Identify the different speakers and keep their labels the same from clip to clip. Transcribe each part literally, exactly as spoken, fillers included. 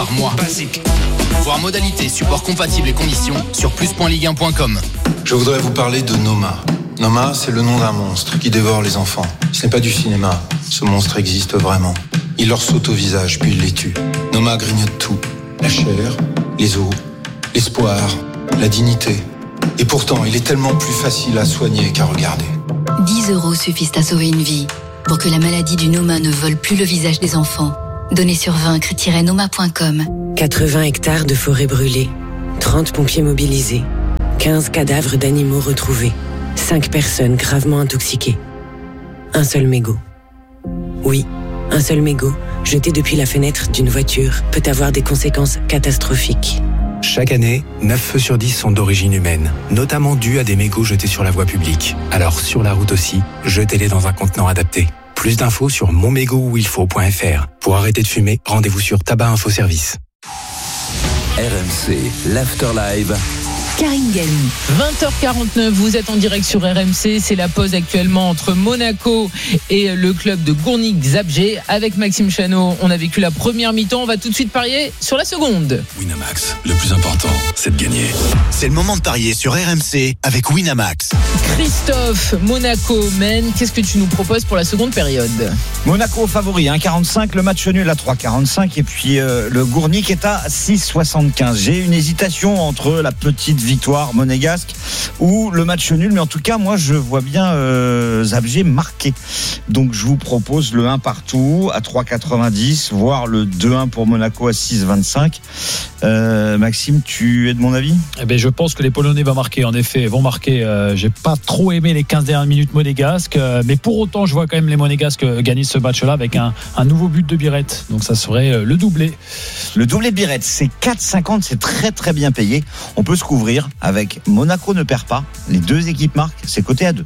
Speaker 1: par mois. Basique. Voir modalités, support compatible et conditions sur plus point ligue un point com.
Speaker 2: Je voudrais vous parler de Noma. Noma, c'est le nom d'un monstre qui dévore les enfants. Ce n'est pas du cinéma. Ce monstre existe vraiment. Il leur saute au visage, puis il les tue. Noma grignote tout. La chair, les os, l'espoir, la dignité. Et pourtant, il est tellement plus facile à soigner qu'à regarder.
Speaker 3: dix euros suffisent à sauver une vie. Pour que la maladie du Noma ne vole plus le visage des enfants. Donnez sur vaincre tiret noma point com.
Speaker 4: quatre-vingts hectares de forêt brûlée. trente pompiers mobilisés. quinze cadavres d'animaux retrouvés. cinq personnes gravement intoxiquées. Un seul mégot. Oui, un seul mégot, jeté depuis la fenêtre d'une voiture, peut avoir des conséquences catastrophiques.
Speaker 5: Chaque année, neuf feux sur dix sont d'origine humaine, notamment dus à des mégots jetés sur la voie publique. Alors sur la route aussi, jetez-les dans un contenant adapté. Plus d'infos sur mon mégot où il faut point f r. Pour arrêter de fumer, rendez-vous sur Tabac Info Service.
Speaker 6: R M C, l'Afterlive.
Speaker 7: Karine Galli. vingt heures quarante-neuf, vous êtes en direct sur R M C. C'est la pause actuellement entre Monaco et le club de Gournik-Zabrze. Avec Maxime Chanot, on a vécu la première mi-temps. On va tout de suite parier sur la seconde.
Speaker 8: Winamax, le plus important, c'est de gagner. C'est le moment de parier sur R M C avec Winamax.
Speaker 7: Christophe, Monaco mène. Qu'est-ce que tu nous proposes pour la seconde période ?
Speaker 9: Monaco favori, un virgule quarante-cinq, le match nul à trois virgule quarante-cinq et puis euh, le Gournik est à six virgule soixante-quinze. J'ai une hésitation entre la petite victoire monégasque ou le match nul, mais en tout cas moi je vois bien euh, Zabrze marqué, donc je vous propose le un partout à trois virgule quatre-vingt-dix, voire le deux un pour Monaco à six virgule vingt-cinq. euh, Maxime, tu es de mon avis?
Speaker 10: Eh ben, je pense que les Polonais vont marquer, en effet vont marquer. euh, j'ai pas trop aimé les quinze dernières minutes monégasques, euh, mais pour autant je vois quand même les monégasques gagner ce match là avec un, un nouveau but de Biret, donc ça serait euh, le doublé
Speaker 9: le doublé de Biret, c'est quatre virgule cinquante, c'est très très bien payé. On peut se couvrir avec Monaco ne perd pas, les deux équipes marquent, c'est coté à deux.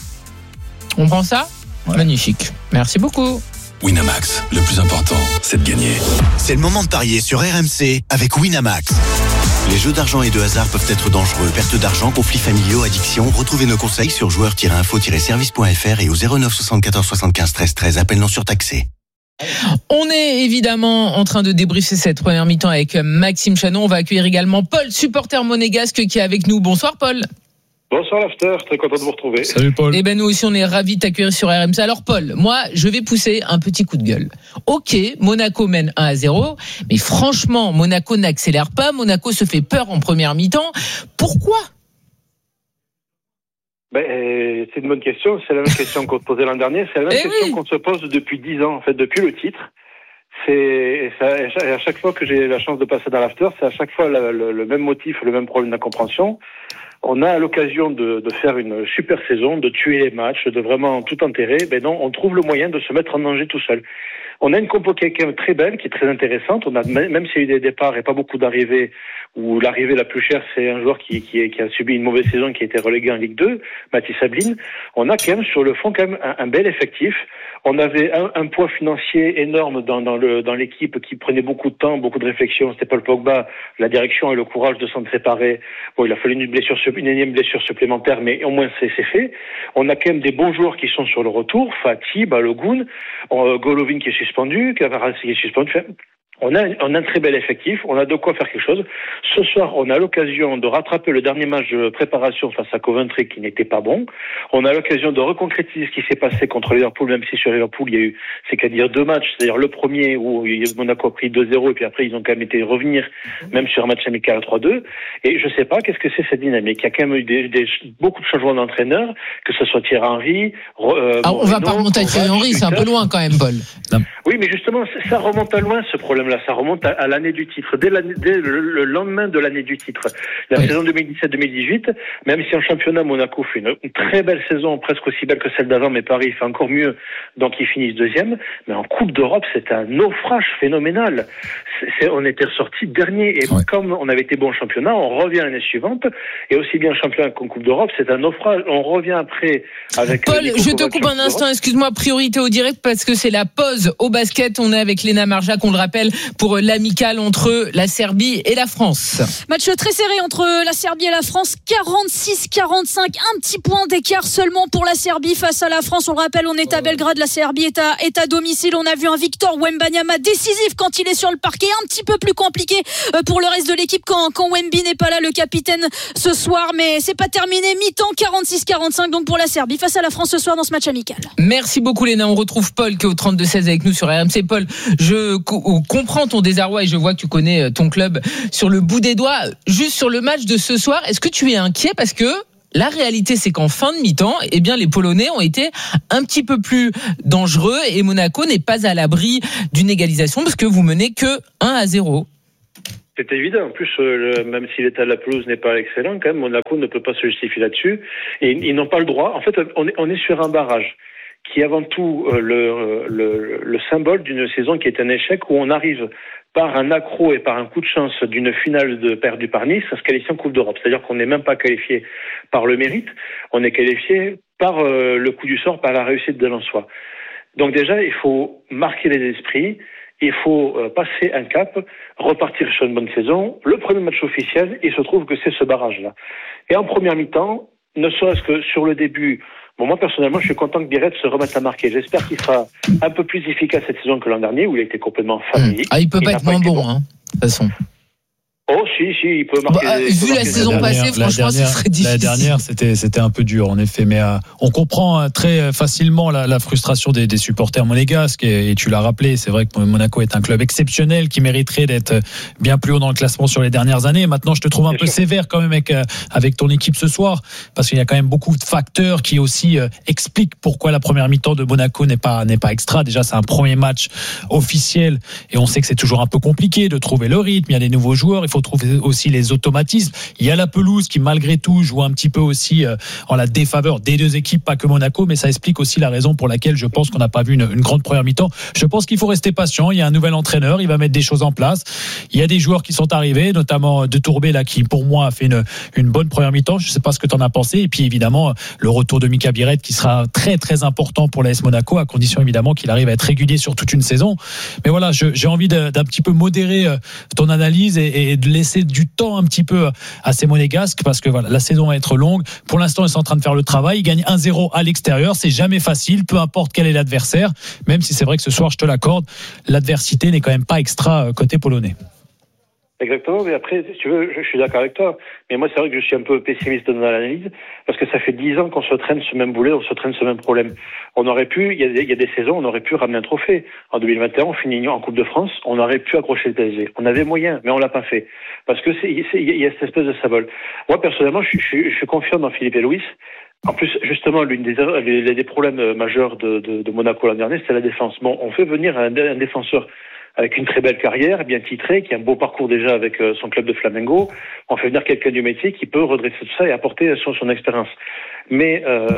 Speaker 7: On prend ça ? Ouais. Magnifique, merci beaucoup.
Speaker 8: Winamax, le plus important, c'est de gagner. C'est le moment de parier sur R M C avec Winamax. Les jeux d'argent et de hasard peuvent être dangereux. Perte d'argent, conflits familiaux, addiction. Retrouvez nos conseils sur joueurs tiret info tiret service point f r et au zéro neuf soixante-quatorze soixante-quinze treize treize. Appel non surtaxé.
Speaker 7: On est évidemment en train de débriefer cette première mi-temps avec Maxime Chanot. On va accueillir également Paul, supporter monégasque, qui est avec nous. Bonsoir Paul.
Speaker 11: Bonsoir l'after, très content de vous retrouver.
Speaker 10: Salut Paul.
Speaker 7: Eh ben nous aussi on est ravis de t'accueillir sur R M C. Alors Paul, moi je vais pousser un petit coup de gueule. Ok, Monaco mène un à zéro, mais franchement Monaco n'accélère pas, Monaco se fait peur en première mi-temps. Pourquoi ?
Speaker 11: Ben, c'est une bonne question, c'est la même question qu'on te posait l'an dernier, c'est la même
Speaker 7: eh
Speaker 11: question
Speaker 7: oui.
Speaker 11: qu'on se pose depuis dix ans, en fait, depuis le titre. C'est, ça, à chaque fois que j'ai la chance de passer dans l'after, c'est à chaque fois le, le, le même motif, le même problème d'incompréhension. On a l'occasion de, de faire une super saison, de tuer les matchs, de vraiment tout enterrer. Ben non, on trouve le moyen de se mettre en danger tout seul. On a une compo qui est quand même très belle, qui est très intéressante. On a, même s'il y a eu des départs et pas beaucoup d'arrivées, où l'arrivée la plus chère, c'est un joueur qui, qui, qui a subi une mauvaise saison, qui a été relégué en Ligue deux, Mathis Sabline. On a quand même, sur le fond, quand même un, un bel effectif. On avait un, un poids financier énorme dans, dans, le, dans l'équipe qui prenait beaucoup de temps, beaucoup de réflexion. C'était Paul Pogba, la direction et le courage de s'en séparer. Bon, il a fallu une blessure, une énième blessure supplémentaire, mais au moins c'est, c'est fait. On a quand même des bons joueurs qui sont sur le retour. Fati, Balogun, euh, Golovin qui est suspendu, Kavaras qui est suspendu. On a, on a un très bel effectif, on a de quoi faire quelque chose. Ce soir, on a l'occasion de rattraper le dernier match de préparation face à Coventry qui n'était pas bon. On a l'occasion de reconcrétiser ce qui s'est passé contre Liverpool, même si sur Liverpool, il y a eu, c'est qu'à dire deux matchs. C'est-à-dire le premier où Monaco a pris deux zéro et puis après, ils ont quand même été revenir, même sur un match amical à trois deux. Et je sais pas, qu'est-ce que c'est cette dynamique? Il y a quand même eu des, des, beaucoup de changements d'entraîneurs, que ce soit Thierry Henry, euh,
Speaker 7: ah, on va pas remonter à Thierry Henry, c'est un peu loin quand même, Paul. Non.
Speaker 11: Oui, mais justement, ça remonte à loin, ce problème-là. Ça remonte à, à l'année du titre. Dès, l'année, dès le, le lendemain de l'année du titre. La oui. saison deux mille dix-sept deux mille dix-huit, même si en championnat, Monaco fait une, une très belle saison, presque aussi belle que celle d'avant, mais Paris fait encore mieux, donc ils finissent deuxième. Mais en Coupe d'Europe, c'est un naufrage phénoménal. C'est, c'est, on était ressorti dernier. Et ouais. comme on avait été bon en championnat, on revient l'année suivante. Et aussi bien en championnat qu'en Coupe d'Europe, c'est un naufrage. On revient après avec...
Speaker 7: Paul, je te coupe un instant, excuse-moi, priorité au direct, parce que c'est la pause au basket. On est avec Léna Marjac, on le rappelle, pour l'amicale entre la Serbie et la France.
Speaker 12: Match très serré entre la Serbie et la France, quarante-six quarante-cinq, un petit point d'écart seulement pour la Serbie face à la France. On le rappelle, on est à Belgrade, la Serbie est à, est à domicile. On a vu un Victor Wembanyama décisif quand il est sur le parquet, un petit peu plus compliqué pour le reste de l'équipe quand, quand Wemby n'est pas là, le capitaine ce soir, mais c'est pas terminé, mi-temps quarante-six quarante-cinq donc pour la Serbie face à la France ce soir dans ce match amical.
Speaker 7: Merci beaucoup Léna, on retrouve Paul qui est au trente-deux seize avec nous sur R M C. Paul, je co- comprends ton désarroi et je vois que tu connais ton club sur le bout des doigts. Juste sur le match de ce soir, est-ce que tu es inquiet parce que la réalité, c'est qu'en fin de mi-temps, eh bien, les Polonais ont été un petit peu plus dangereux et Monaco n'est pas à l'abri d'une égalisation parce que vous menez que un à zéro.
Speaker 11: C'est évident. En plus, euh, le, même si l'état de la pelouse n'est pas excellent, quand même, Monaco ne peut pas se justifier là-dessus. Et ils, ils n'ont pas le droit. En fait, on est, on est sur un barrage qui est avant tout euh, le, le, le symbole d'une saison qui est un échec où on arrive par un accro et par un coup de chance d'une finale de perdue par Nice à se qualifier en Coupe d'Europe. C'est-à-dire qu'on n'est même pas qualifié par le mérite, on est qualifié par euh, le coup du sort, par la réussite de l'en-soi. Donc déjà, il faut marquer les esprits. Il faut euh, passer un cap, repartir sur une bonne saison. Le premier match officiel, il se trouve que c'est ce barrage-là. Et en première mi-temps, ne serait-ce que sur le début, bon, moi personnellement, je suis content que Biret se remette à marquer. J'espère qu'il sera un peu plus efficace cette saison que l'an dernier, où il a été complètement familier.
Speaker 7: Ah, il peut pas il être moins bon, bon. Hein, de toute façon.
Speaker 11: Oh si si il peut marquer.
Speaker 7: Bah,
Speaker 11: des,
Speaker 7: vu
Speaker 11: peut
Speaker 7: la saison
Speaker 11: des
Speaker 7: passée, franchement,
Speaker 10: dernière,
Speaker 7: ce serait difficile.
Speaker 10: La dernière, c'était c'était un peu dur en effet, mais euh, on comprend euh, très facilement la, la frustration des, des supporters monégasques et, et tu l'as rappelé, c'est vrai que Monaco est un club exceptionnel qui mériterait d'être bien plus haut dans le classement sur les dernières années. Maintenant, je te trouve un bien peu sûr. sévère quand même avec avec ton équipe ce soir, parce qu'il y a quand même beaucoup de facteurs qui aussi euh, expliquent pourquoi la première mi-temps de Monaco n'est pas n'est pas extra. Déjà, c'est un premier match officiel et on sait que c'est toujours un peu compliqué de trouver le rythme. Il y a des nouveaux joueurs, il faut trouver aussi les les automatismes. Il y a la pelouse qui malgré tout joue un petit peu aussi euh, en la défaveur des deux équipes, pas que Monaco, mais ça explique aussi la raison pour laquelle je pense qu'on n'a pas vu une, une grande première mi-temps. Je pense qu'il faut rester patient. Il y a un nouvel entraîneur, il va mettre des choses en place. Il y a des joueurs qui sont arrivés, notamment De Tourbé là, qui pour moi a fait une, une bonne première mi-temps. Je ne sais pas ce que tu en as pensé. Et puis évidemment le retour de Mika Biret qui sera très très important pour l'A S Monaco, à condition évidemment qu'il arrive à être régulier sur toute une saison. Mais voilà, je, j'ai envie de, d'un petit peu modérer ton analyse et, et de laisser du temps un petit peu à ces monégasques parce que voilà, la saison va être longue. Pour l'instant, ils sont en train de faire le travail. Ils gagnent un zéro à l'extérieur. C'est jamais facile, peu importe quel est l'adversaire. Même si c'est vrai que ce soir, je te l'accorde, l'adversité n'est quand même pas extra côté polonais.
Speaker 11: Exactement, mais après, si tu veux, je suis d'accord avec toi. Mais moi, c'est vrai que je suis un peu pessimiste dans l'analyse, parce que ça fait dix ans qu'on se traîne ce même boulet, on se traîne ce même problème. On aurait pu, il y a des, il y a des saisons, on aurait pu ramener un trophée. En deux mille vingt et un, on finit en Coupe de France, on aurait pu accrocher le P S G. On avait moyen, mais on l'a pas fait. Parce que c'est, c'est il y a cette espèce de symbole. Moi, personnellement, je, je, je suis confiant dans Philippe et Luis. En plus, justement, l'une des, les, des problèmes majeurs de, de, de Monaco l'an dernier, c'est la défense. Bon, on fait venir un, un défenseur avec une très belle carrière, bien titré, qui a un beau parcours déjà avec son club de Flamengo. On fait venir quelqu'un du métier qui peut redresser tout ça et apporter son, son expérience. Mais euh,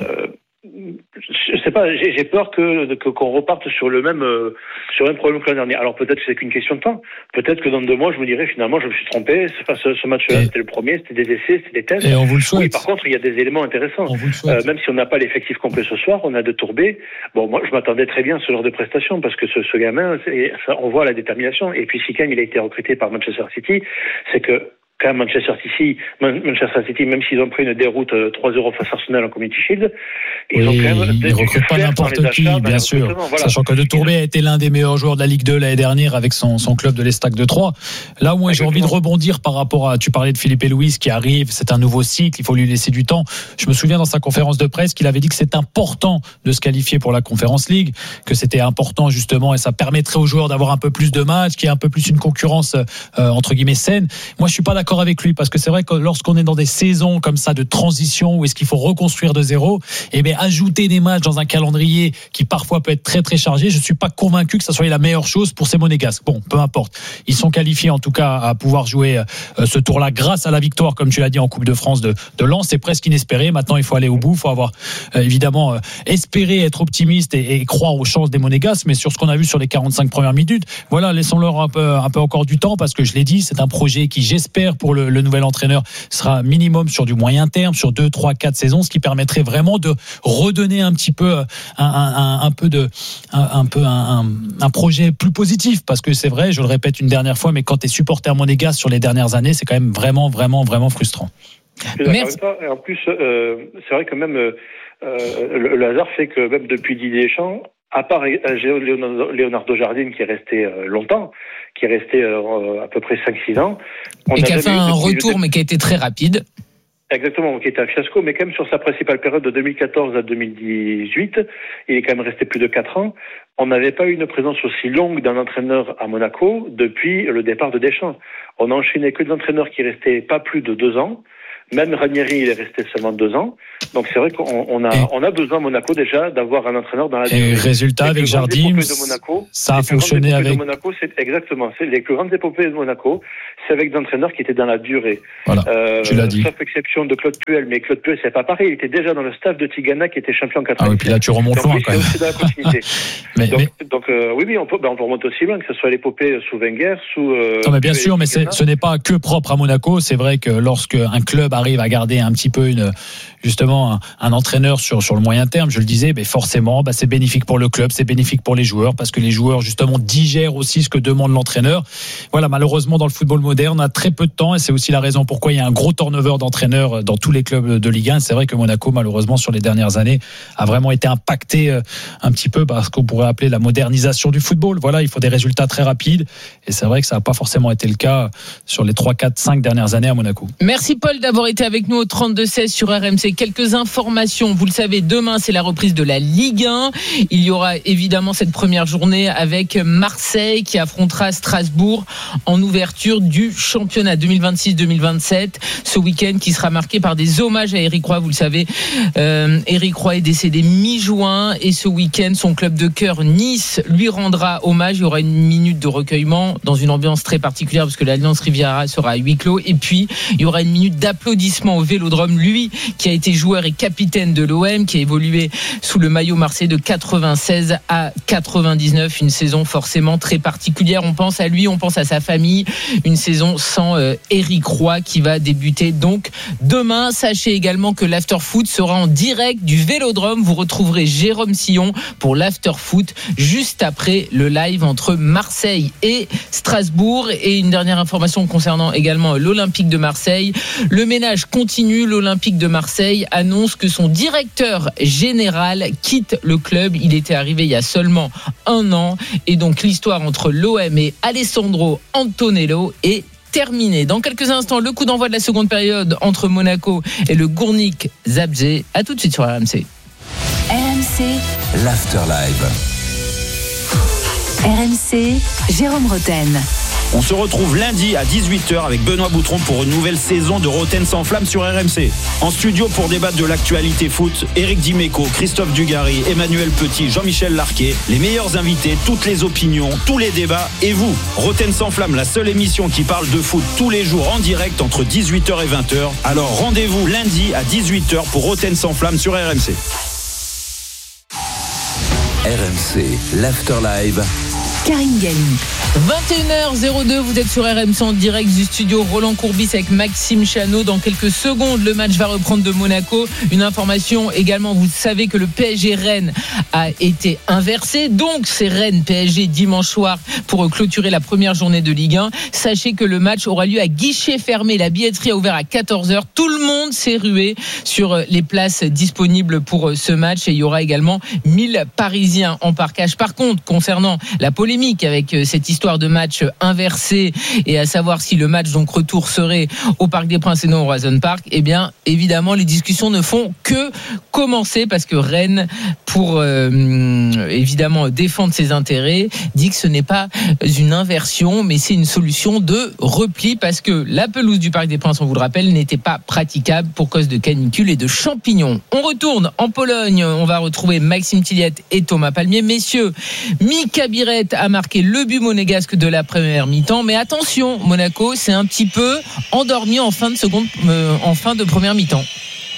Speaker 11: je sais pas, j'ai, j'ai peur que, que qu'on reparte sur le même euh, sur le même problème que l'an dernier. Alors peut-être que c'est qu'une question de temps. Peut-être que dans deux mois, je me dirai finalement, je me suis trompé. Ce, ce match-là, et c'était le premier, c'était des essais, c'était des tests.
Speaker 10: Et on vous le souhaite.
Speaker 11: Oui, par contre, il y a des éléments intéressants. Euh, même si on n'a pas l'effectif complet ce soir, on a De Tourbé. Bon, moi, je m'attendais très bien à ce genre de prestation parce que ce, ce gamin, c'est, ça, on voit la détermination. Et puis si quand même il a été recruté par Manchester City, c'est que quand même Manchester City, Manchester City, même s'ils ont pris une déroute trois zéro face à Arsenal en Community Shield, ils
Speaker 10: oui,
Speaker 11: ont quand même
Speaker 10: ils recrutent pas n'importe qui, achats, bien sûr. Voilà. Sachant que De Tourbé a été l'un des meilleurs joueurs de la Ligue deux l'année dernière avec son, son club de l'Estac de Troyes. Là où moi j'ai envie de rebondir par rapport à, tu parlais de Philippe et Louis qui arrive, c'est un nouveau cycle, il faut lui laisser du temps. Je me souviens dans sa conférence de presse qu'il avait dit que c'est important de se qualifier pour la Conference League, que c'était important justement et ça permettrait aux joueurs d'avoir un peu plus de matchs, qu'il y ait un peu plus une concurrence euh, entre guillemets saine. Moi je suis pas d'accord avec lui parce que c'est vrai que lorsqu'on est dans des saisons comme ça de transition où est-ce qu'il faut reconstruire de zéro, et bien ajouter des matchs dans un calendrier qui parfois peut être très très chargé, je suis pas convaincu que ça soit la meilleure chose pour ces monégasques. Bon, peu importe. Ils sont qualifiés en tout cas à pouvoir jouer euh, ce tour-là grâce à la victoire, comme tu l'as dit, en Coupe de France de, de Lens. C'est presque inespéré. Maintenant, il faut aller au bout. Il faut avoir euh, évidemment euh, espérer être optimiste et, et croire aux chances des monégasques. Mais sur ce qu'on a vu sur les quarante-cinq premières minutes, voilà, laissons-leur un peu, un peu encore du temps parce que je l'ai dit, c'est un projet qui, j'espère, pour le, le nouvel entraîneur sera minimum sur du moyen terme, sur deux, trois, quatre saisons, ce qui permettrait vraiment de redonner un petit peu un, un, un, un peu de un, un peu un, un projet plus positif, parce que c'est vrai, je le répète une dernière fois, mais quand tu es supporter monégasque sur les dernières années, c'est quand même vraiment vraiment vraiment frustrant.
Speaker 11: Merci. Et en plus, euh, c'est vrai que même euh, le, le hasard fait que même depuis Didier Deschamps, à part Leonardo Jardim qui est resté euh, longtemps, qui est resté euh, à peu près cinq six ans. On
Speaker 7: et qui a fait un retour, mais qui a été très rapide.
Speaker 11: Exactement, qui était un fiasco, mais quand même sur sa principale période de deux mille quatorze à deux mille dix-huit, il est quand même resté plus de quatre ans. On n'avait pas eu une présence aussi longue d'un entraîneur à Monaco depuis le départ de Deschamps. On a enchaîné que des entraîneurs qui restaient pas plus de deux ans. Même Ranieri, il est resté seulement deux ans. Donc c'est vrai qu'on on a, on a besoin à Monaco déjà d'avoir un entraîneur dans la durée.
Speaker 10: Et résultat avec Jardim,
Speaker 11: Monaco,
Speaker 10: ça a fonctionné avec.
Speaker 11: De Monaco, c'est exactement. C'est les plus grandes épopées de Monaco, c'est avec des entraîneurs qui étaient dans la durée.
Speaker 10: Voilà. Euh, tu l'as dit.
Speaker 11: Sauf exception de Claude Puel, mais Claude Puel, c'est pas pareil. Il était déjà dans le staff de Tigana qui était champion en quatre-vingt-six.
Speaker 10: Ah oui, puis là tu remontes loin quand même.
Speaker 11: C'est dans la continuité.
Speaker 10: mais,
Speaker 11: donc,
Speaker 10: mais...
Speaker 11: donc euh, oui, oui, on peut, ben, on peut remonter aussi loin, que ce soit l'épopée sous Wenger, sous. Euh,
Speaker 10: non, mais bien sûr, mais c'est, ce n'est pas que propre à Monaco. C'est vrai que lorsque un club arrive à garder un petit peu une, justement, un, un entraîneur sur sur le moyen terme, je le disais, mais forcément, bah, c'est bénéfique pour le club, c'est bénéfique pour les joueurs, parce que les joueurs justement digèrent aussi ce que demande l'entraîneur. Voilà, malheureusement dans le football moderne, on a très peu de temps, et c'est aussi la raison pourquoi il y a un gros turnover d'entraîneurs dans tous les clubs de Ligue un. C'est vrai que Monaco, malheureusement, sur les dernières années, a vraiment été impacté un petit peu par ce qu'on pourrait appeler la modernisation du football. Voilà, il faut des résultats très rapides, et c'est vrai que ça n'a pas forcément été le cas sur les trois, quatre, cinq dernières années à Monaco.
Speaker 7: Merci Paul d'avoir été avec nous au trente-deux seize sur R M C. Quelques informations, vous le savez, demain c'est la reprise de la Ligue un. Il y aura évidemment cette première journée avec Marseille qui affrontera Strasbourg en ouverture du championnat deux mille vingt-six deux mille vingt-sept. Ce week-end qui sera marqué par des hommages à Éric Roy. Vous le savez, euh, Éric Roy est décédé mi-juin, et ce week-end son club de cœur Nice lui rendra hommage. Il y aura une minute de recueillement dans une ambiance très particulière parce que l'Alliance Riviera sera à huis clos, et puis il y aura une minute d'applaudissement au Vélodrome, lui qui a été joueur et capitaine de l'O M, qui a évolué sous le maillot marseillais de quatre-vingt-seize à quatre-vingt-dix-neuf, une saison forcément très particulière. On pense à lui, on pense à sa famille, une saison sans euh, Éric Roy qui va débuter donc demain. Sachez également que l'After Foot sera en direct du Vélodrome. Vous retrouverez Jérôme Sillon pour l'After Foot juste après le live entre Marseille et Strasbourg. Et une dernière information concernant également l'Olympique de Marseille. Le ménage continue. L'Olympique de Marseille annonce que son directeur général quitte le club. Il était arrivé il y a seulement un an, et donc l'histoire entre l'O M et Alessandro Antonello est terminée. Dans quelques instants, le coup d'envoi de la seconde période entre Monaco et le Gournik Zabrze. À tout de suite sur R M C.
Speaker 13: R M C,
Speaker 6: l'Afterlive.
Speaker 13: R M C, Jérôme Roten.
Speaker 14: On se retrouve lundi à dix-huit heures avec Benoît Boutron pour une nouvelle saison de Roten sans flamme sur R M C. En studio pour débattre de l'actualité foot, Éric Dimeco, Christophe Dugarry, Emmanuel Petit, Jean-Michel Larquet, les meilleurs invités, toutes les opinions, tous les débats, et vous. Roten sans flamme, la seule émission qui parle de foot tous les jours en direct entre dix-huit heures et vingt heures. Alors rendez-vous lundi à dix-huit heures pour Roten sans flamme sur R M C.
Speaker 6: R M C, l'Afterlive.
Speaker 13: Karine Galli.
Speaker 7: vingt et une heures zéro deux, vous êtes sur R M C en direct du studio Roland Courbis avec Maxime Chano. Dans quelques secondes, le match va reprendre de Monaco. Une information également, vous savez que le P S G Rennes a été inversé. Donc c'est Rennes P S G dimanche soir pour clôturer la première journée de Ligue un. Sachez que le match aura lieu à guichet fermé. La billetterie a ouvert à quatorze heures. Tout le monde s'est rué sur les places disponibles pour ce match, et il y aura également mille Parisiens en parkage. Par contre, concernant la polémique avec cette histoire de match inversé, et à savoir si le match donc retour serait au Parc des Princes et non au Roazhon Park, eh bien évidemment les discussions ne font que commencer, parce que Rennes, pour euh, évidemment défendre ses intérêts, dit que ce n'est pas une inversion mais c'est une solution de repli, parce que la pelouse du Parc des Princes, on vous le rappelle, n'était pas praticable pour cause de canicule et de champignons. On retourne en Pologne, on va retrouver Maxime Tilliette et Thomas Palmier. Messieurs, Mika Biret a marqué le but monégasque de la première mi-temps, mais attention, Monaco s'est un petit peu endormi en fin de seconde, euh, en fin de première mi-temps.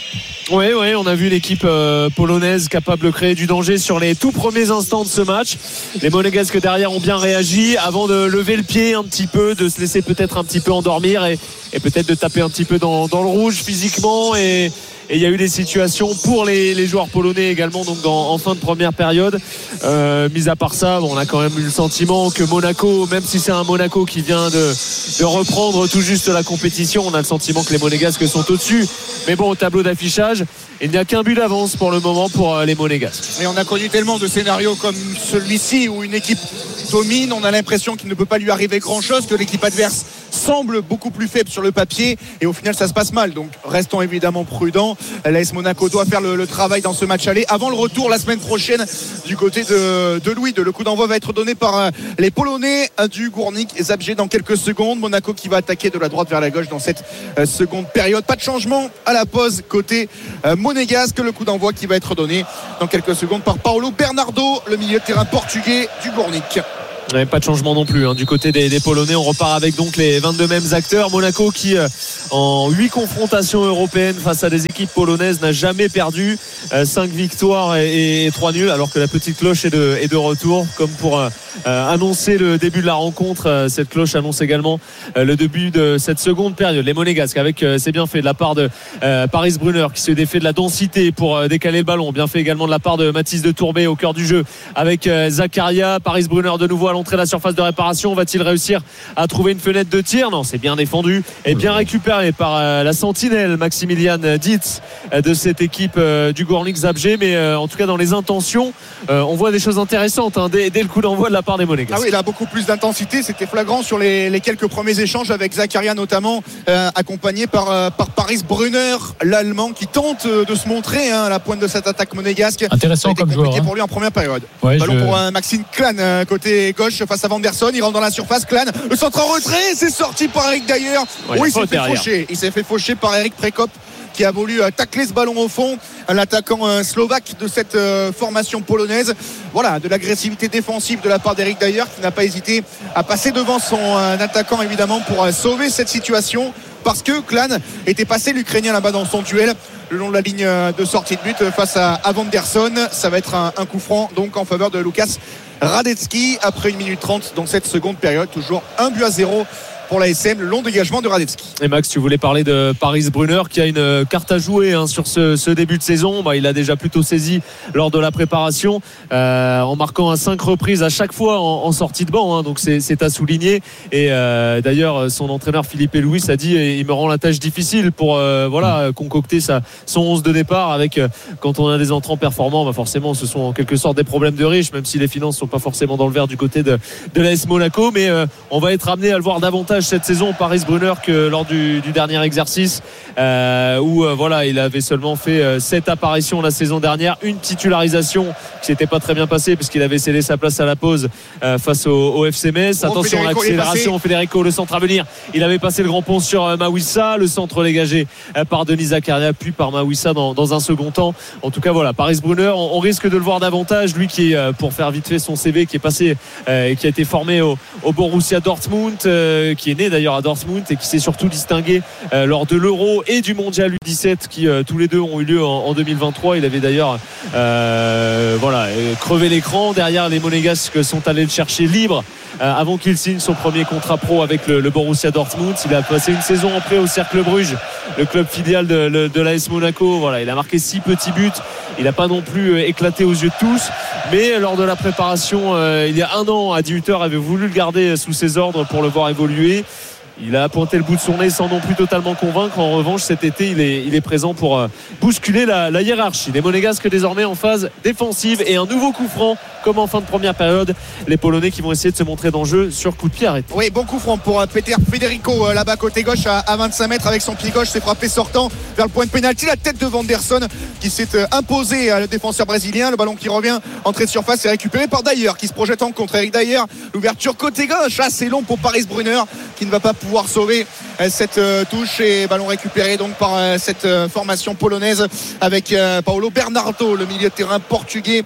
Speaker 15: Oui, oui, on a vu l'équipe euh, polonaise capable de créer du danger sur les tout premiers instants de ce match. Les Monégasques derrière ont bien réagi avant de lever le pied un petit peu, de se laisser peut-être un petit peu endormir et, et peut-être de taper un petit peu dans, dans le rouge physiquement. Et il y a eu des situations pour les, les joueurs polonais également, donc en, en fin de première période. Euh, mis à part ça, bon, on a quand même eu le sentiment que Monaco, même si c'est un Monaco qui vient de, de reprendre tout juste la compétition, on a le sentiment que les Monégasques sont au-dessus. Mais bon, au tableau d'affichage, il n'y a qu'un but d'avance pour le moment pour les Monégasques.
Speaker 16: Et on a connu tellement de scénarios comme celui-ci où une équipe domine, on a l'impression qu'il ne peut pas lui arriver grand-chose, que l'équipe adverse semble beaucoup plus faible sur le papier et au final ça se passe mal. Donc restons évidemment prudents. L'A S Monaco doit faire le, le travail dans ce match aller avant le retour la semaine prochaine du côté de, de Louis. Le coup d'envoi va être donné par les Polonais du Górnik Zabrze dans quelques secondes. Monaco qui va attaquer de la droite vers la gauche dans cette seconde période. Pas de changement à la pause côté monégasque. Le coup d'envoi qui va être donné dans quelques secondes par Paulo Bernardo, le milieu de terrain portugais du Górnik.
Speaker 15: Ouais, pas de changement non plus hein. Du côté des, des Polonais, on repart avec donc les vingt-deux mêmes acteurs. Monaco qui euh, en huit confrontations européennes face à des équipes polonaises n'a jamais perdu, euh, cinq victoires et, et trois nuls, alors que la petite cloche est de, est de retour comme pour euh, euh, annoncer le début de la rencontre. Euh, cette cloche annonce également euh, le début de cette seconde période. Les Monégasques avec euh, c'est bien fait de la part de euh, Paris Brunner qui se défait de la densité pour euh, décaler le ballon, bien fait également de la part de Mathis de Tourbet au cœur du jeu avec euh, Zakaria. Paris Brunner de nouveau à l'entrée de la surface de réparation. Va-t-il réussir à trouver une fenêtre de tir? Non, c'est bien défendu et bien récupéré par euh, la sentinelle Maximilian Dietz euh, de cette équipe euh, du Górnik Zabrze. Mais euh, en tout cas dans les intentions euh, on voit des choses intéressantes hein, dès, dès le coup d'envoi de la part des Monégasques.
Speaker 16: Ah oui, il a beaucoup plus d'intensité, c'était flagrant sur les, les quelques premiers échanges avec Zakaria notamment, euh, accompagné par, euh, par Paris Brunner, l'Allemand qui tente euh, de se montrer hein, à la pointe de cette attaque monégasque.
Speaker 10: Intéressant comme joueur.
Speaker 16: Pour lui en première période.
Speaker 10: Ouais,
Speaker 16: Ballon
Speaker 10: je...
Speaker 16: pour euh, Maxime Clan euh, côté gauche face à Vanderson, il rentre dans la surface. Clan, le centre en retrait, c'est sorti par Eric Dyer.
Speaker 15: Ouais,
Speaker 16: oui, il s'est fait faucher. Il s'est fait faucher par Eric Prekop qui a voulu euh, tacler ce ballon au fond, l'attaquant euh, slovaque de cette euh, formation polonaise. Voilà, de l'agressivité défensive de la part d'Eric Dyer qui n'a pas hésité à passer devant son euh, attaquant évidemment pour euh, sauver cette situation parce que Clan était passé l'Ukrainien là-bas dans son duel le long de la ligne de sortie de but face à, à Vanderson. Ça va être un, un coup franc donc en faveur de Lukas Radecki après une minute trente dans cette seconde période. Toujours un but à zéro pour l'A S M, le long dégagement de Radecki.
Speaker 15: Et Max, tu voulais parler de Paris Brunner qui a une carte à jouer hein, sur ce, ce début de saison. Bah, il a déjà plutôt saisi lors de la préparation euh, en marquant à cinq reprises à chaque fois en, en sortie de banc hein, donc c'est, c'est à souligner et euh, d'ailleurs son entraîneur Philippe Louis a dit il me rend la tâche difficile pour euh, voilà, concocter sa, son onze de départ avec euh, quand on a des entrants performants bah forcément ce sont en quelque sorte des problèmes de riches même si les finances ne sont pas forcément dans le vert du côté de, de l'A S Monaco mais euh, on va être amené à le voir davantage cette saison Paris Brunner que lors du, du dernier exercice euh, où euh, voilà il avait seulement fait euh, sept apparitions la saison dernière, une titularisation qui s'était pas très bien passée puisqu'il avait cédé sa place à la pause euh, face au, au F C Metz. Attention à l'accélération, Federico, le centre à venir, il avait passé le grand pont sur euh, Mawissa, le centre dégagé euh, par Denis Zakaria puis par Mawissa dans, dans un second temps. En tout cas voilà, Paris Brunner on, on risque de le voir davantage, lui qui euh, pour faire vite fait son C V qui est passé euh, et qui a été formé au, au Borussia Dortmund euh, qui est né d'ailleurs à Dortmund et qui s'est surtout distingué euh, lors de l'Euro et du Mondial U dix-sept qui euh, tous les deux ont eu lieu en, en deux mille vingt-trois. Il avait d'ailleurs euh, voilà, euh, crevé l'écran. Derrière, les Monégasques sont allés le chercher libre euh, avant qu'il signe son premier contrat pro avec le, le Borussia Dortmund. Il a passé une saison en prêt au Cercle Bruges, le club filial de, de, de l'A S Monaco. Voilà, il a marqué six petits buts. Il n'a pas non plus euh, éclaté aux yeux de tous, mais lors de la préparation euh, il y a un an, Adi Hütter avait voulu le garder sous ses ordres pour le voir évoluer. Il a pointé le bout de son nez sans non plus totalement convaincre. En revanche, cet été, il est, il est présent pour euh, bousculer la, la hiérarchie. Les Monégasques désormais en phase défensive et un nouveau coup franc comme en fin de première période. Les Polonais qui vont essayer de se montrer dans le jeu sur coup de pied arrêté.
Speaker 16: Oui, bon coup franc pour euh, Peter Federico euh, là-bas côté gauche à, à vingt-cinq mètres avec son pied gauche. C'est frappé sortant vers le point de pénalty. La tête de Vanderson qui s'est euh, imposé à le défenseur brésilien. Le ballon qui revient, entrée de surface est récupéré par Dyer qui se projette en contre. Eric Dyer, l'ouverture côté gauche. Assez long pour Paris Brunner qui ne va pas pouvoir sauver euh, cette euh, touche et ballon récupéré donc par euh, cette euh, formation polonaise avec euh, Paulo Bernardo, le milieu de terrain portugais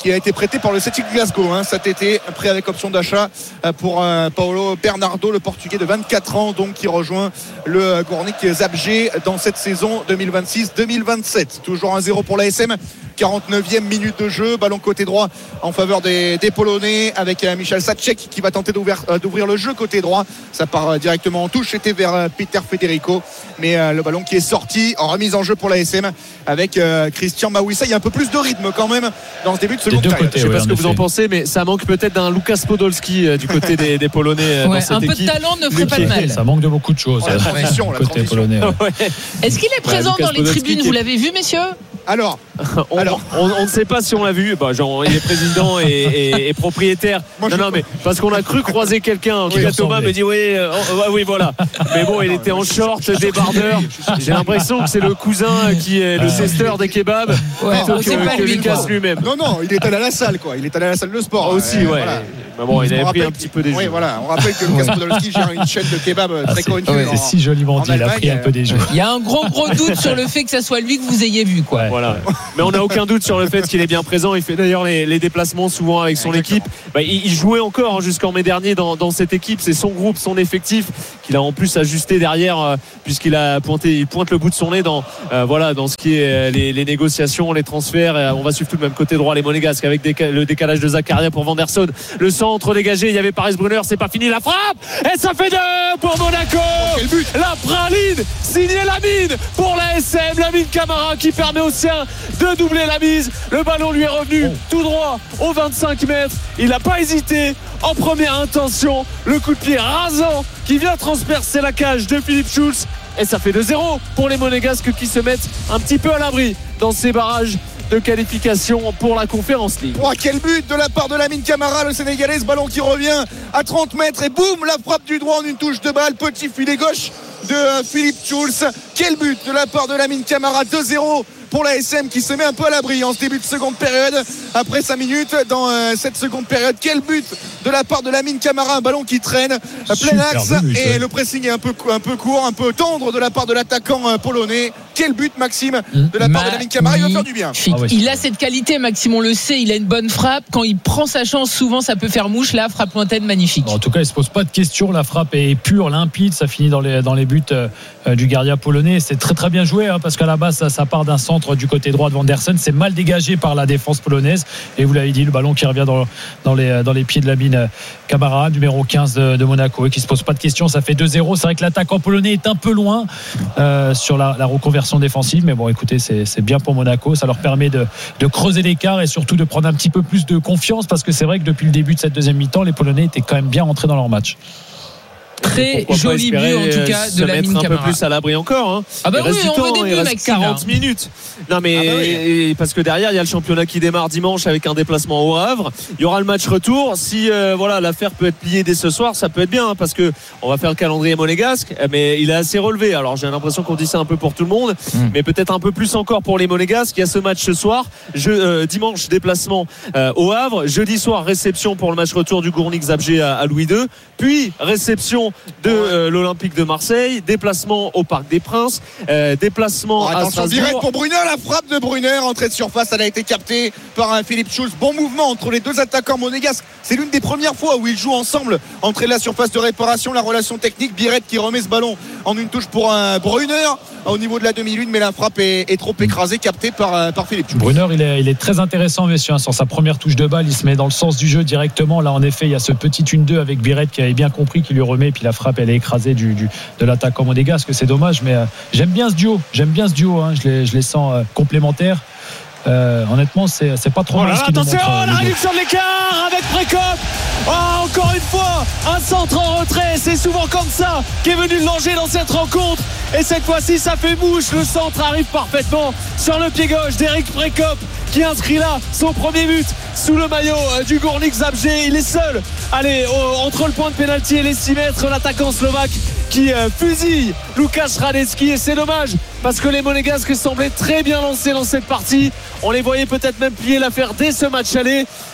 Speaker 16: qui a été prêté par le Celtic Glasgow hein, cet été, prêt avec option d'achat pour euh, Paulo Bernardo, le Portugais de vingt-quatre ans, donc qui rejoint le Górnik Zabrze dans cette saison deux mille vingt-six deux mille vingt-sept. Toujours un zéro pour l'A S M. quarante-neuvième minute de jeu, ballon côté droit en faveur des, des Polonais avec euh, Michal Sacek qui va tenter d'ouvrir, euh, d'ouvrir le jeu côté droit. Ça part euh, directement en touche, c'était vers euh, Peter Federico, mais euh, le ballon qui est sorti en remise en jeu pour l'A S M avec euh, Christian Mawissa. Il y a un peu plus de rythme quand même dans ce début de seconde période.
Speaker 15: Je ne sais pas ce que vous en pensez, mais ça manque peut-être d'un Lukas Podolski euh, du côté des, des Polonais euh,
Speaker 7: ouais,
Speaker 15: dans cette
Speaker 7: un peu
Speaker 15: équipe.
Speaker 7: de talent ne ferait pas de mal.
Speaker 10: Ça manque de beaucoup de choses.
Speaker 16: Oh, la transition, la
Speaker 10: côté
Speaker 16: transition.
Speaker 10: polonais.
Speaker 15: Ouais.
Speaker 7: Est-ce qu'il est présent
Speaker 15: Ouais,
Speaker 7: dans les tribunes
Speaker 15: qui est...
Speaker 7: Vous l'avez vu, messieurs?
Speaker 16: Alors,
Speaker 15: on,
Speaker 16: Alors.
Speaker 15: On, on ne sait pas si on l'a vu. Bah, genre, il est président et, et, et propriétaire.
Speaker 16: Moi,
Speaker 15: non,
Speaker 16: je...
Speaker 15: non, mais parce qu'on a cru croiser quelqu'un. En tout
Speaker 10: oui,
Speaker 15: cas, Thomas me dit oui, euh, oh, oui, voilà. Mais bon, il était en short, débardeur. J'ai l'impression que c'est le cousin qui est le cesteur des kebabs
Speaker 7: ouais,
Speaker 15: plutôt
Speaker 7: c'est
Speaker 15: que,
Speaker 7: pas
Speaker 15: que
Speaker 7: lui,
Speaker 15: Lucas
Speaker 7: quoi.
Speaker 15: lui-même.
Speaker 16: Non, non, il est allé à la salle, quoi. Il est allé à la salle de sport.
Speaker 15: Ah, aussi,
Speaker 16: euh,
Speaker 15: ouais.
Speaker 16: Voilà.
Speaker 15: Mais bon, il
Speaker 16: On
Speaker 15: avait pris
Speaker 16: rappelle
Speaker 15: un petit peu des
Speaker 16: Oui,
Speaker 15: jeux.
Speaker 16: voilà. On rappelle que Lukas Podolski gère une chaîne de kebab
Speaker 10: Ah,
Speaker 16: très
Speaker 10: c'est,
Speaker 16: connue.
Speaker 10: ouais,
Speaker 16: en-
Speaker 10: c'est si joliment
Speaker 16: en
Speaker 10: dit, il a
Speaker 16: Allemagne,
Speaker 10: pris un peu des jeux.
Speaker 7: Il y a un gros gros doute sur le fait que ça soit lui que vous ayez vu, quoi.
Speaker 15: Voilà. Mais on n'a aucun doute sur le fait qu'il est bien présent. Il fait d'ailleurs les, les déplacements souvent avec son
Speaker 16: Exactement.
Speaker 15: équipe. Bah, il, il jouait encore hein, jusqu'en mai dernier dans, dans cette équipe. C'est son groupe, son effectif qu'il a en plus ajusté derrière euh, puisqu'il a pointé, il pointe le bout de son nez dans euh, voilà dans ce qui est euh, les, les négociations, les transferts. Et, euh, on va suivre tout de même côté droit les Monégasques avec déca- le décalage de Zakaria pour Vanderson. Le centre dégagé. Il y avait Paris Brunner. C'est pas fini. La frappe et ça fait deux pour Monaco.
Speaker 16: Oh, quel but.
Speaker 15: La praline signée Lamine pour la S M. Lamine Camara qui permet aux siens de doubler la mise. Le ballon lui est revenu
Speaker 10: oh.
Speaker 15: tout droit aux vingt-cinq mètres. Il n'a pas hésité en première intention. Le coup de pied rasant qui vient transpercer la cage de Philippe Schulz. Et ça fait deux zéro pour les Monégasques qui se mettent un petit peu à l'abri dans ces barrages de qualification pour la Conférence League.
Speaker 16: Oh, quel but de la part de Lamine Camara, le Sénégalais, ce ballon qui revient à trente mètres et boum, la frappe du droit en une touche de balle, petit filet gauche de euh, Philippe Schulz. Quel but de la part de Lamine Camara, deux zéro pour la S M qui se met un peu à l'abri en ce début de seconde période. Après cinq minutes dans euh, cette seconde période, quel but de la part de Lamine Camara, un ballon qui traîne euh, plein axe
Speaker 10: but,
Speaker 16: et
Speaker 10: ouais.
Speaker 16: le pressing est un peu, un peu court, un peu tendre de la part de l'attaquant euh, polonais. Quel but, Maxime, de la part de Lamine Camara, il va faire du bien.
Speaker 7: Ah ouais, il a cette qualité, Maxime, on le sait, il a une bonne frappe. Quand il prend sa chance, souvent ça peut faire mouche. Là, frappe lointaine, magnifique.
Speaker 10: En tout cas, il se pose pas de questions. La frappe est pure, limpide. Ça finit dans les, dans les buts euh, du gardien polonais. C'est très très bien joué hein, parce qu'à la base, ça, ça part d'un centre du côté droit de Vanderson. C'est mal dégagé par la défense polonaise. Et vous l'avez dit, le ballon qui revient dans, dans, les, dans les pieds de Lamine Camara, numéro quinze de, de Monaco, et qui se pose pas de questions. Ça fait deux zéro. C'est vrai que l'attaquant polonais est un peu loin euh, sur la, la reconversion défensive. Mais bon, écoutez, c'est, c'est bien pour Monaco. Ça leur permet de, de creuser l'écart et surtout de prendre un petit peu plus de confiance parce que c'est vrai que depuis le début de cette deuxième mi-temps, les Polonais étaient quand même bien rentrés dans leur match.
Speaker 7: Très joli but en tout cas de Lamine Camara.
Speaker 15: Se mettre un peu plus à l'abri encore. Hein.
Speaker 7: Ah bah
Speaker 15: il
Speaker 7: oui,
Speaker 15: reste
Speaker 7: on
Speaker 15: du
Speaker 7: veut
Speaker 15: temps,
Speaker 7: des
Speaker 15: il
Speaker 7: buts,
Speaker 15: reste
Speaker 7: Maxime,
Speaker 15: quarante
Speaker 7: là.
Speaker 15: minutes. Non mais
Speaker 16: Ah bah oui.
Speaker 15: et- parce que derrière il y a le championnat qui démarre dimanche avec un déplacement au Havre. Il y aura le match retour. Si euh, voilà l'affaire peut être pliée dès ce soir, ça peut être bien hein, parce que on va faire le calendrier monégasque, mais il est assez relevé. Alors j'ai l'impression qu'on dit ça un peu pour tout le monde,
Speaker 10: Mm.
Speaker 15: mais peut-être un peu plus encore pour les monégasques. Il y a ce match ce soir. Je, euh, dimanche déplacement euh, au Havre. Jeudi soir réception pour le match retour du Górnik Zabrze à, à Louis deux. Puis réception de euh, l'Olympique de Marseille. Déplacement au Parc des Princes. Euh, déplacement
Speaker 16: Oh,
Speaker 15: à
Speaker 16: attention,
Speaker 15: Strasbourg.
Speaker 16: direct pour Brunner, la frappe de Brunner, entrée de surface, elle a été captée par un Philippe Schulz. Bon mouvement entre les deux attaquants monégasques. C'est l'une des premières fois où ils jouent ensemble. Entrée de la surface de réparation, la relation technique. Biret qui remet ce ballon en une touche pour un Brunner au niveau de la demi-lune, mais la frappe est, est trop écrasée, captée par, euh, par Philippe Schulz.
Speaker 10: Brunner, il est, il est très intéressant, messieurs. Sur sa première touche de balle, il se met dans le sens du jeu directement. Là, en effet, il y a ce petit une deux avec Biret qui avait bien compris, qui lui remet. Et puis la frappe, elle est écrasée du, du, de l'attaquant monégasque. C'est dommage, mais euh, j'aime bien ce duo. J'aime bien ce duo. Hein. Je, les, je les sens euh, complémentaires. Euh, honnêtement, c'est, c'est pas trop
Speaker 15: Oh
Speaker 10: mal
Speaker 15: là
Speaker 10: ce
Speaker 15: là,
Speaker 10: qu'ils nous
Speaker 15: attention,
Speaker 10: montrent, euh,
Speaker 15: la
Speaker 10: les deux.
Speaker 15: réduction de l'écart avec Précope. Oh, encore une fois, un centre en retrait. C'est souvent comme ça qu'est venu le danger dans cette rencontre. Et cette fois-ci, ça fait mouche. Le centre arrive parfaitement sur le pied gauche d'Éric Précope qui inscrit là son premier but sous le maillot du Górnik Zabrze. Il est seul. Allez, au, entre le point de pénalty et les six mètres, l'attaquant slovaque qui euh, fusille Łukasz Radecki. Et c'est dommage parce que les Monégasques semblaient très bien lancés dans cette partie. On les voyait peut-être même plier l'affaire dès ce match aller.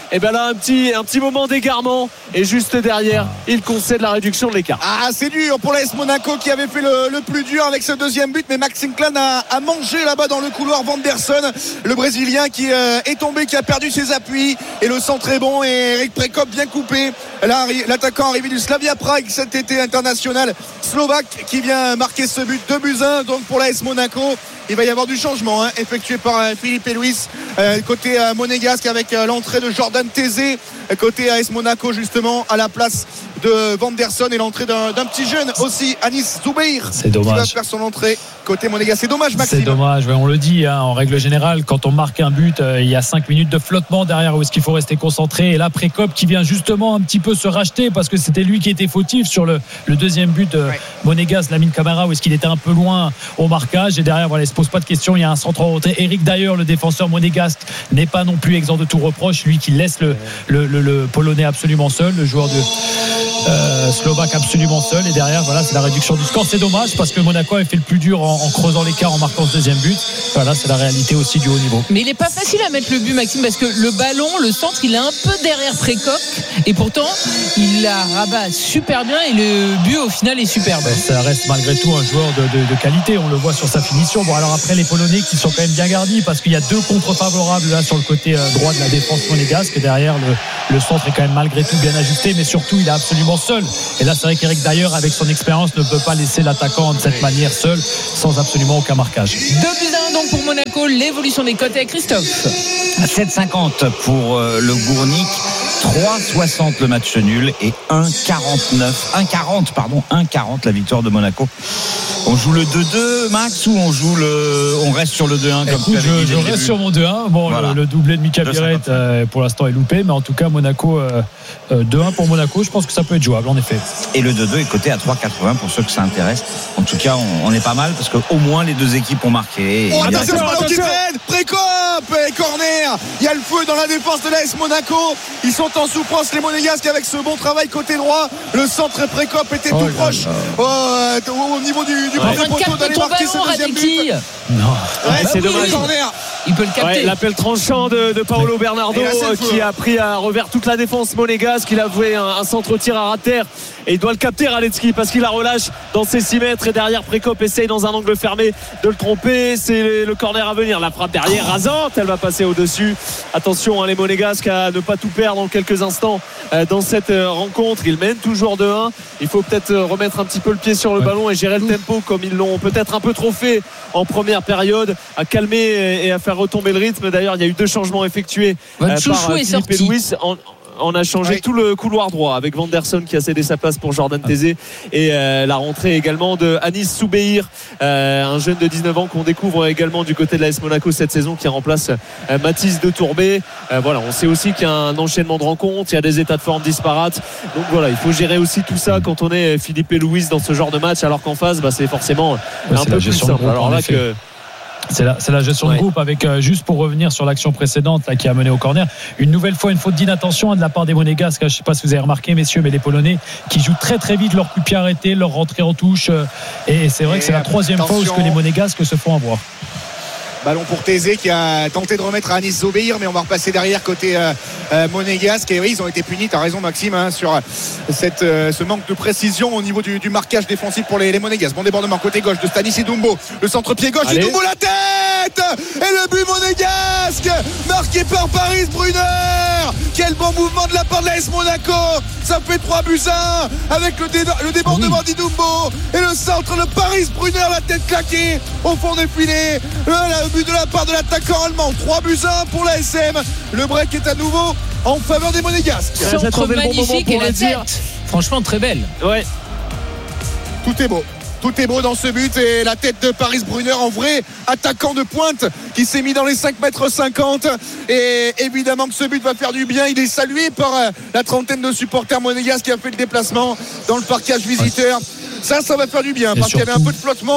Speaker 15: et bien là un petit, un petit moment d'égarement et juste derrière il concède la réduction de l'écart.
Speaker 16: Ah, c'est dur pour l'A S Monaco qui avait fait le, le plus dur avec ce deuxième but, mais Max Inclán a, a mangé là-bas dans le couloir Vanderson, le Brésilien qui euh, est tombé, qui a perdu ses appuis, et le centre est bon, et Eric Prekop bien coupé. Là, l'attaquant arrivé du Slavia Prague cet été, international slovaque, qui vient marquer ce but, deux buts à un donc pour l'A S Monaco. Il va y avoir du changement hein, effectué par euh, Philippe et Luis euh, côté euh, monégasque, avec euh, l'entrée de Jordan Tézé euh, côté A S Monaco, justement à la place de Vanderson, et l'entrée d'un, d'un petit jeune aussi, Anis Zoubeir,
Speaker 10: c'est dommage,
Speaker 16: qui va faire son entrée côté monégasque. C'est dommage, Maxime.
Speaker 10: C'est dommage, on le dit hein, en règle générale, quand on marque un but euh, il y a cinq minutes de flottement derrière où est-ce qu'il faut rester concentré, et là Prekop qui vient justement un petit peu se racheter parce que c'était lui qui était fautif sur le, le deuxième but de ouais. monégasque, Lamine Camara, où est-ce qu'il était un peu loin au marquage, et derrière voilà, il se pose pas de questions, il y a un centre en retrait. Eric Dyer, le défenseur monégasque, n'est pas non plus exempt de tout reproche, lui qui laisse le, le, le, le Polonais absolument seul, le joueur de euh, Slovaque absolument seul, et derrière voilà, c'est la réduction du score. C'est dommage parce que Monaco avait fait le plus dur en, en creusant l'écart en marquant ce deuxième but. Voilà, c'est la réalité aussi du haut niveau.
Speaker 7: Mais il n'est pas facile à mettre le but, Maxime, parce que le ballon, le centre, il est un peu derrière Prekop, et pourtant il la rabat super bien, et le but au final est superbe.
Speaker 10: Ça reste malgré tout un joueur de, de, de qualité, on le voit sur sa finition. Bon, alors après les Polonais qui sont quand même bien gardis parce qu'il y a deux contre favorables là sur le côté droit de la défense monégasque, derrière le, le centre est quand même malgré tout bien ajusté, mais surtout il est absolument seul, et là c'est vrai qu'Eric Dyer avec son expérience ne peut pas laisser l'attaquant de cette manière seul sans absolument aucun marquage.
Speaker 7: deux buts à un donc pour Monaco, l'évolution des cotes avec Christophe.
Speaker 9: sept cinquante pour euh, le Gournik, trois soixante le match nul, et un quarante-neuf un quarante pardon un quarante la victoire de Monaco. On joue le deux deux, Max, ou on joue le on reste sur le deux un comme
Speaker 10: Écoute,
Speaker 9: tu avais
Speaker 10: je,
Speaker 9: dit
Speaker 10: je reste
Speaker 9: début.
Speaker 10: sur mon deux un. Bon, voilà. le, le doublé de Mika Biret euh, pour l'instant est loupé, mais en tout cas Monaco euh, euh, deux un pour Monaco, je pense que ça peut être jouable en effet.
Speaker 9: Et le deux deux est coté à trois quatre-vingts pour ceux que ça intéresse. En tout cas, on, on est pas mal parce qu'au moins les deux équipes ont marqué.
Speaker 16: Oh, attention, le ballon qui traîne, Prekop et corner. Il y a le feu dans la défense de l'A S Monaco. Ils sont en souffrance les Monégasques avec ce bon travail côté droit. Le centre Prekop était oh tout proche oh, euh, au niveau du, du
Speaker 7: ouais.
Speaker 16: premier poteau d'aller marquer ce deuxième but.
Speaker 7: Non,
Speaker 15: ouais,
Speaker 7: ah,
Speaker 15: c'est
Speaker 7: oui,
Speaker 15: dommage.
Speaker 16: Corner.
Speaker 7: Il peut le capter.
Speaker 15: Ouais, l'appel tranchant de, de Paolo Bernardo là, qui a pris à revers toute la défense monégasque. Il a voué un, un centre-tir à ras de terre et il doit le capter, Radetzky, parce qu'il la relâche dans ses six mètres, et derrière Prekop essaye dans un angle fermé de le tromper. C'est le corner à venir, la frappe derrière rasante, elle va passer au-dessus. Attention hein, les monégasques à ne pas tout perdre en quelques instants euh, dans cette euh, rencontre. Ils mènent toujours deux un. Il faut peut-être euh, remettre un petit peu le pied sur le ouais. ballon et gérer le tempo comme ils l'ont peut-être un peu trop fait en première période, à calmer et, et à faire retomber le rythme. D'ailleurs il y a eu deux changements effectués euh, par euh, Philippe et Louis. En, on a changé oui. tout le couloir droit avec Vanderson qui a cédé sa place pour Jordan Tézé, et euh, la rentrée également de Anis Zoubeir, euh, un jeune de dix-neuf ans qu'on découvre également du côté de l'A S Monaco cette saison, qui remplace euh, Mathis de Tourbet. Euh, voilà, on sait aussi qu'il y a un enchaînement de rencontres, il y a des états de forme disparates, donc voilà, il faut gérer aussi tout ça quand on est Philippe et Louis dans ce genre de match, alors qu'en face bah, c'est forcément ouais, un peu plus simple. Alors là que
Speaker 10: C'est la, c'est la gestion ouais. de groupe avec, euh, juste pour revenir sur l'action précédente là, qui a mené au corner, une nouvelle fois une faute d'inattention hein, de la part des Monégasques. Je ne sais pas si vous avez remarqué, messieurs, mais les Polonais qui jouent très très vite leur coup de pied arrêté, leur rentrée en touche, euh, et c'est vrai et que c'est la troisième attention. fois où que les Monégasques se font avoir.
Speaker 16: Ballon pour Tézé qui a tenté de remettre à Anis Zoubeir, mais on va repasser derrière côté euh, euh, monégasque. Et oui, ils ont été punis, t'as raison Maxime, hein, sur cette, euh, ce manque de précision au niveau du, du marquage défensif pour les, les monégasques. Bon débordement côté gauche de Stanislas Dumbo, le centre-pied gauche de Dumbo, la tête et le but monégasque marqué par Paris Brunner. Quel bon mouvement de la part de l'A S Monaco, ça fait trois buts à un avec le, dé- le débordement oui. d'Idumbo et le centre de Paris Brunner, la tête claquée au fond des filets. Le but de la part de l'attaquant allemand, trois buts à un pour l'A S M. Le break est à nouveau en faveur des Monégasques.
Speaker 7: Centre magnifique bon et la dire. tête franchement très belle.
Speaker 15: Ouais.
Speaker 16: Tout est beau. Tout est beau dans ce but, et la tête de Paris Brunner en vrai attaquant de pointe qui s'est mis dans les cinq mètres cinquante, et évidemment que ce but va faire du bien. Il est salué par la trentaine de supporters monégasques qui a fait le déplacement dans le parquage visiteur. Ça, ça va faire du bien, et parce surtout... qu'il y avait un peu de flottement.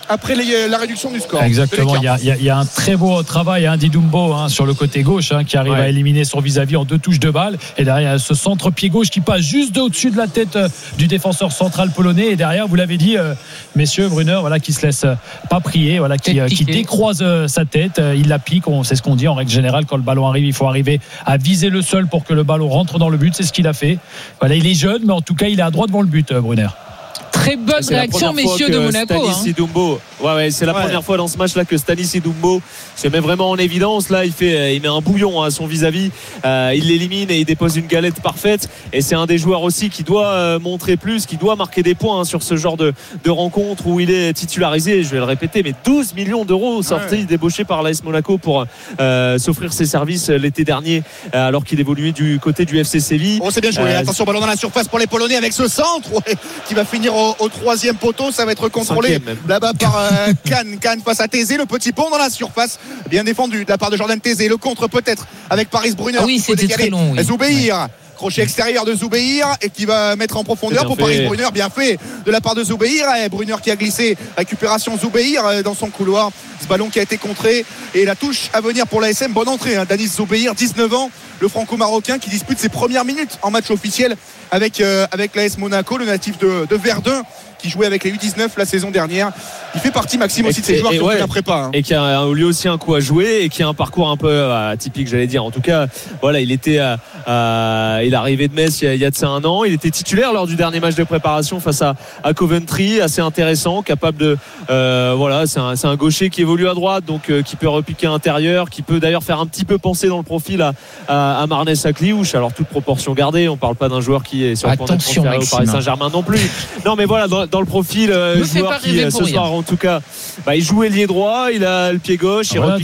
Speaker 16: après les, la réduction du score.
Speaker 10: Exactement, il y, a, il, y a, il y a un très beau travail hein, d'Idumbo hein, sur le côté gauche hein, qui arrive ouais. à éliminer son vis-à-vis en deux touches de balle. Et derrière, ce centre pied gauche qui passe juste au-dessus de la tête euh, du défenseur central polonais. Et derrière, vous l'avez dit, euh, messieurs, Brunner, voilà, qui se laisse euh, pas prier, voilà, qui, euh, qui décroise euh, sa tête. Euh, il la pique, on, c'est ce qu'on dit en règle générale. Quand le ballon arrive, il faut arriver à viser le sol pour que le ballon rentre dans le but. C'est ce qu'il a fait. Voilà, il est jeune, mais en tout cas, il est à droit devant le but, euh, Brunner.
Speaker 7: Très bonne c'est réaction, messieurs de Monaco.
Speaker 15: Stanis hein. Dumbo, ouais, ouais, c'est la ouais. première fois dans ce match-là que Stanis Dumbo se met vraiment en évidence. Là, il fait, il met un bouillon à son vis-à-vis. Euh, il l'élimine et il dépose une galette parfaite. Et c'est un des joueurs aussi qui doit euh, montrer plus, qui doit marquer des points hein, sur ce genre de, de rencontre où il est titularisé. Je vais le répéter, mais douze millions d'euros sortis, ouais. débauchés par l'A S Monaco pour euh, s'offrir ses services l'été dernier, euh, alors qu'il évoluait du côté du F C Séville.
Speaker 16: Oh, c'est bien joué. Euh, Attention, ballon dans la surface pour les Polonais avec ce centre ouais, qui va finir au Au, au troisième poteau, ça va être contrôlé là-bas par euh, Kahn. Kahn face à Thésée, le petit pont dans la surface, bien défendu de la part de Jordan Thésée. Le contre peut-être avec Paris Brunner.
Speaker 7: Ah oui, c'était très long. Oui.
Speaker 16: Zoubeir. Ouais. Crochet extérieur de Zoubeir et qui va mettre en profondeur pour fait. Paris Brunner, bien fait de la part de Zoubeir. Et Brunner qui a glissé, récupération Zoubeir dans son couloir. Ce ballon qui a été contré et la touche à venir pour l'A S M. Bonne entrée, hein. Danis Zoubeir, dix-neuf ans, le franco-marocain qui dispute ses premières minutes en match officiel avec, euh, avec l'A S Monaco, le natif de, de Verdun, qui jouait avec les U dix-neuf la saison dernière. Il fait partie, Maxime, aussi et, de ces joueurs qui ont ouais, fait la prépa. Hein.
Speaker 15: Et qui a lui aussi un coup à jouer et qui a un parcours un peu euh, atypique, j'allais dire. En tout cas, voilà, il était, euh, euh, il est arrivé de Metz il y, a, il y a de ça un an. Il était titulaire lors du dernier match de préparation face à, à Coventry, assez intéressant, capable de, euh, voilà, c'est un, c'est un gaucher qui évolue à droite, donc euh, qui peut repiquer à l'intérieur, qui peut d'ailleurs faire un petit peu penser dans le profil à, à, à Marnès Akliouche. Alors toute proportion gardée, on parle pas d'un joueur qui est sur le point d'être transféré au Paris Saint-Germain non plus. Non, mais voilà, dans, dans le profil euh, joueur qui ce soir en tout cas bah, il joue ailier droit, il a le pied gauche, il
Speaker 10: voilà,